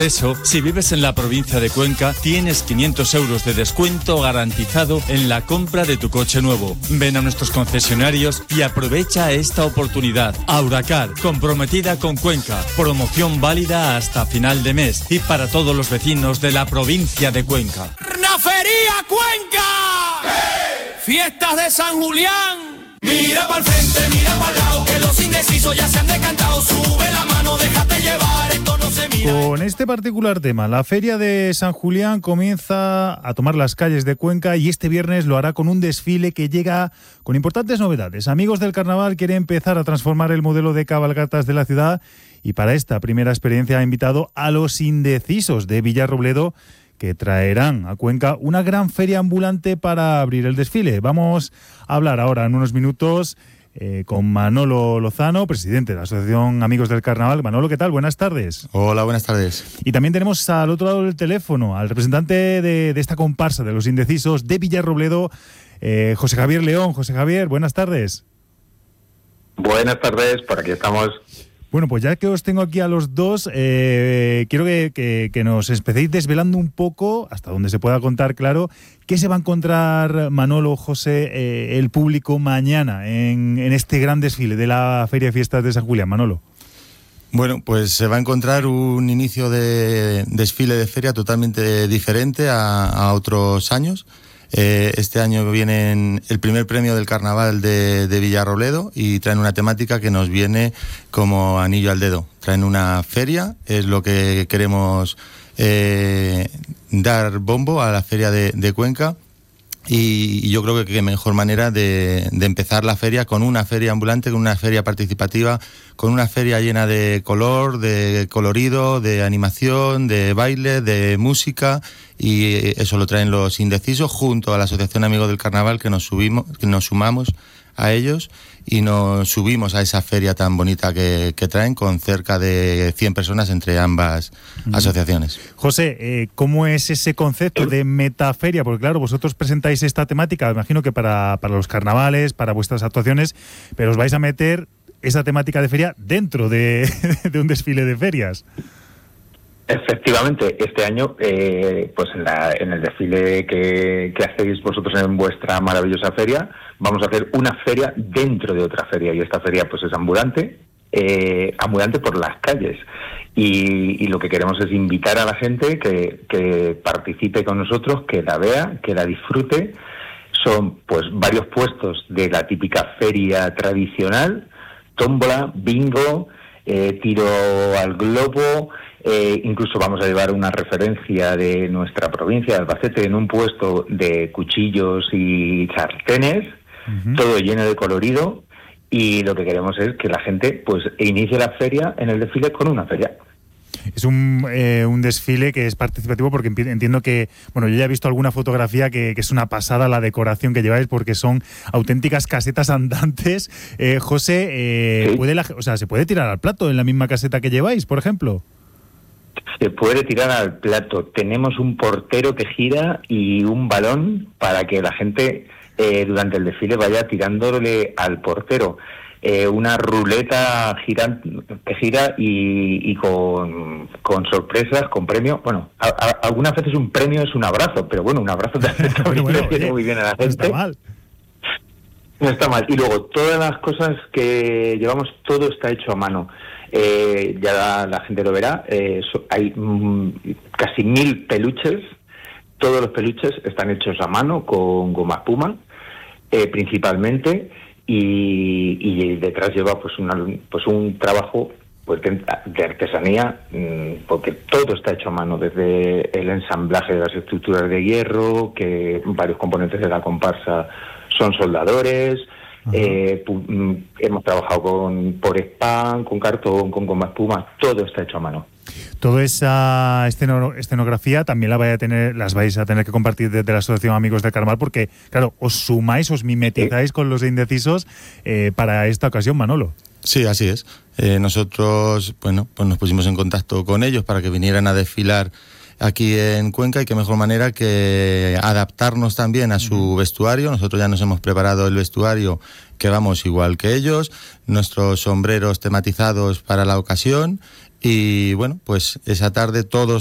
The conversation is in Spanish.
Eso, si vives en la provincia de Cuenca, tienes 500 euros de descuento garantizado en la compra de tu coche nuevo. Ven a nuestros concesionarios y aprovecha esta oportunidad. Auracar, comprometida con Cuenca. Promoción válida hasta final de mes y para todos los vecinos de la provincia de Cuenca. ¡Nafería Cuenca! ¡Hey! ¡Fiestas de San Julián! Mira para el frente, mira para el lado, que los indecisos ya se han decantado. Sube la mano, déjate llevar, esto no se mira. Con este particular tema, la Feria de San Julián comienza a tomar las calles de Cuenca y este viernes lo hará con un desfile que llega con importantes novedades. Amigos del Carnaval quiere empezar a transformar el modelo de cabalgatas de la ciudad y para esta primera experiencia ha invitado a los indecisos de Villarrobledo, que traerán a Cuenca una gran feria ambulante para abrir el desfile. Vamos a hablar ahora en unos minutos con Manolo Lozano, presidente de la Asociación Amigos del Carnaval. Manolo, ¿qué tal? Buenas tardes. Hola, buenas tardes. Y también tenemos al otro lado del teléfono al representante de esta comparsa de los indecisos de Villarrobledo, José Javier León. José Javier, buenas tardes. Buenas tardes, por aquí estamos. Bueno, pues ya que os tengo aquí a los dos, quiero que nos empecéis desvelando un poco, hasta donde se pueda contar, claro, qué se va a encontrar, Manolo, José, el público mañana en este gran desfile de la Feria de Fiestas de San Julián. Manolo. Bueno, pues se va a encontrar un inicio de desfile de feria totalmente diferente a otros años. Este año viene el primer premio del Carnaval de Villarrobledo y traen una temática que nos viene como anillo al dedo. Traen una feria, es lo que queremos dar bombo a la feria de Cuenca. Y yo creo que qué mejor manera de empezar la feria con una feria ambulante, con una feria participativa, con una feria llena de color, de colorido, de animación, de baile, de música, y eso lo traen los indecisos junto a la Asociación Amigos del Carnaval, que nos sumamos a ellos y nos subimos a esa feria tan bonita que traen, con cerca de 100 personas entre ambas asociaciones. José, ¿cómo es ese concepto de metaferia? Porque claro, vosotros presentáis esta temática, me imagino que para los carnavales, para vuestras actuaciones, pero os vais a meter esa temática de feria dentro de un desfile de ferias. Efectivamente, este año, pues en el desfile que hacéis vosotros en vuestra maravillosa feria, vamos a hacer una feria dentro de otra feria, y esta feria pues es ambulante por las calles, y lo que queremos es invitar a la gente que participe con nosotros, que la vea, que la disfrute. Son pues varios puestos de la típica feria tradicional: tómbola, bingo, tiro al globo. Incluso vamos a llevar una referencia de nuestra provincia de Albacete en un puesto de cuchillos y sartenes, todo lleno de colorido, y lo que queremos es que la gente pues inicie la feria en el desfile con una feria. Es un desfile que es participativo, porque entiendo que, bueno, yo ya he visto alguna fotografía que es una pasada la decoración que lleváis, porque son auténticas casetas andantes. José, ¿sí? ¿Se puede tirar al plato en la misma caseta que lleváis, por ejemplo? Se puede tirar al plato. Tenemos un portero que gira y un balón para que la gente durante el desfile vaya tirándole al portero. Una ruleta que gira y con sorpresas, con premio. Bueno, algunas veces un premio es un abrazo, pero bueno, un abrazo también le viene muy bien a la gente. No está mal. No está mal. Y luego, todas las cosas que llevamos, todo está hecho a mano. Ya la gente lo verá. Hay casi 1000 peluches. Todos los peluches están hechos a mano con goma espuma, principalmente. Y detrás lleva pues un trabajo pues de artesanía, porque todo está hecho a mano, desde el ensamblaje de las estructuras de hierro, que varios componentes de la comparsa son soldadores. Hemos trabajado por spam, con cartón, con goma espuma, todo está hecho a mano. Toda esa escenografía también las vais a tener que compartir desde la Asociación Amigos del Carnaval, porque, claro, os mimetizáis con los indecisos para esta ocasión, Manolo. Sí, así es. Nosotros, bueno, pues nos pusimos en contacto con ellos para que vinieran a desfilar aquí en Cuenca, y qué mejor manera que adaptarnos también a su vestuario. Nosotros ya nos hemos preparado el vestuario, que vamos igual que ellos, nuestros sombreros tematizados para la ocasión, Y bueno, pues esa tarde todos